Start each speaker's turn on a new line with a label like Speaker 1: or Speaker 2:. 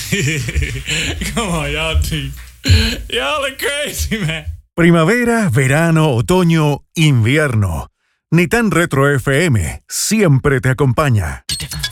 Speaker 1: Come on, y'all do. Y'all are crazy, man.
Speaker 2: Primavera, verano, otoño, invierno. Nitan Retro FM siempre te acompaña.